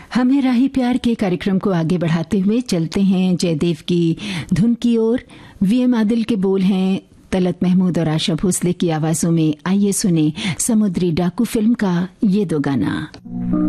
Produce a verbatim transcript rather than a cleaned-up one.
हमें राही प्यार के कार्यक्रम को आगे बढ़ाते हुए चलते हैं जयदेव की धुन की ओर। वी एम आदिल के बोल हैं तलत महमूद और आशा भोसले की आवाजों में। आइए सुने समुद्री डाकू फिल्म का ये दो गाना।